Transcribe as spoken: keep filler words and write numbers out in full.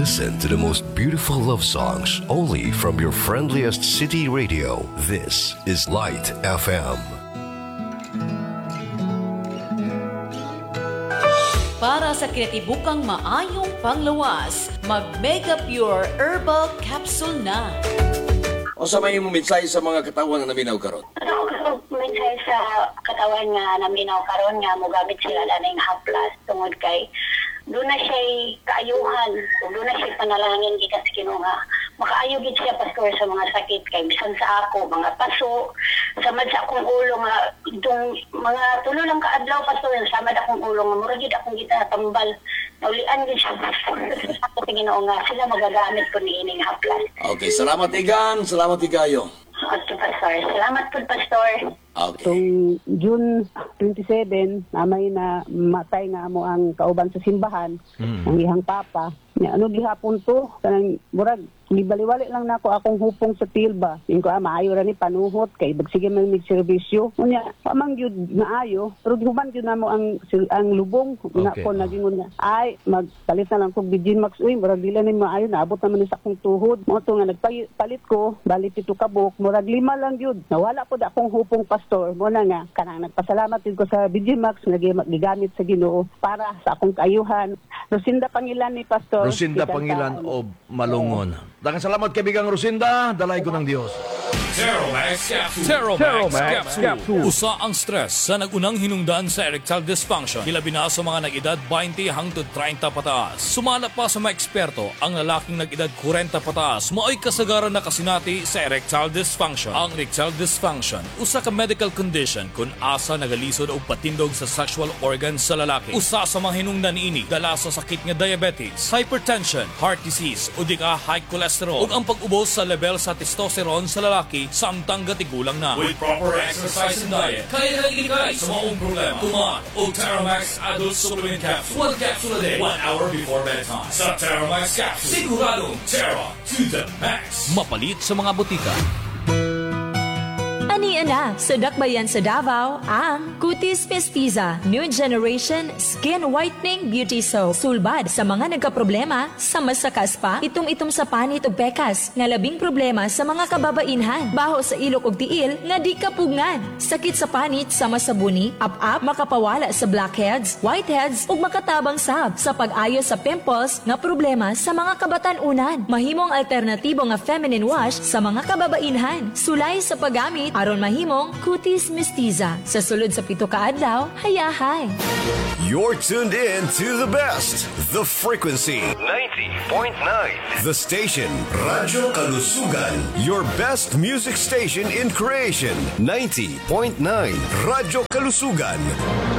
Listen to the most beautiful love songs only from your friendliest city radio. This is Light F M. Para sa kreatibukang maayong panglawas, mag-Mega Pure Herbal Capsule na. O sa may mensahe sa mga katawan na naminaw karon? Ano mensahe sa katawan nga naminaw karon nga mogamit sila daning haplas tungod kay doon na siya kaayuhan, doon na siya panalangin gikan sa Ginoo nga makaayo gid siya pastor sa mga sakit kay bisan sa ako mga paso samad sa akong ulo nga itong mga tulo lang kaadlaw pastor samad akong ulo nga mura gid akong gitatambal naulian gid siya sa Ginoo nga sila magagamit ko niining haplas. Okay, salamat igan, salamat igayo. Okay, pastor. Salamat po, pastor. Okay. Itong June twenty-seven, namay na matay nga mo ang kauban sa simbahan, mm. ang ihang papa. Nya ano gihapon to? Kanang murag libaliwali lang nako akong hupong sa tilba. Ingko ah maayo ra ni panuhot kay bagsige man mig serbisyo. Unya pamang gyud maayo, pero human gyud namo ang ang lubong na okay. ko nagingon nga ay magpalit na lang kog Virgin Max uy murag dila ni maayo naabot naman ni sa akong tuhod. Mo to nga nagpalit ko bali pito ka buok murag lima lang gyud. Nawala pud akong hupong pastor. Mo na nga kanang nagpasalamat gyud ko sa Virgin Max nga gigamit sa Ginoo para sa akong kaayuhan. Rosinda Pangilan ni pastor. Rosinda Pangilan o Malungon. Daghang salamat kaibigang Rosinda, dalay ko ng Dios. Teromax Capsule. Teromax Capsule. Usa ang stress sa nagunang hinungdan sa erectile dysfunction. Hilabi na sa mga nag-edad twenty hangtod thirty pataas. Sumala pa sa mga eksperto, ang lalaking nag-edad forty pataas mao'y kasagaran na kasinati sa erectile dysfunction. Ang erectile dysfunction, usa ka medical condition kung asa nagalisod o patindog sa sexual organs sa lalaki. Usa sa mga hinungdan ini, dala sa sakit nga diabetes, hypertension, heart disease, o di ka high cholesterol, ug ang pag-ubos sa level sa testosterone sa lalaki samtang gatigulang na. With proper exercise and diet, kaya kang ilikay sa maong problema. Tuman o Terramax Adult Supplement Capsule. One capsule a day, one hour before bedtime. Sa Terramax Capsule, siguradong Terra to the max. Mapalit sa mga butika. Aniya na, sa dakbayan sa Davao, ang Cutis Mestiza New Generation Skin Whitening Beauty Soap. Sulbad sa mga nagkaproblema sa masakas pa, itong-itom sa panit ug pekas, nga labing problema sa mga kababainhan, baho sa ilok ug tiil, nga di kapugngan, sakit sa panit sama sa buni, up-up, makapawala sa blackheads, whiteheads, ug makatabang sab sa pag-ayo sa pimples, nga problema sa mga kabatan-unan. Mahimong alternatibo nga feminine wash sa mga kababainhan. Sulay sa paggamit, aron mahimong Cutis Mestiza. Sa sulod sa pito ka adlaw, hayahay. You're tuned in to the best, The Frequency ninety point nine. The station, Radyo Kalusugan. Your best music station in creation. ninety point nine, Radyo Kalusugan.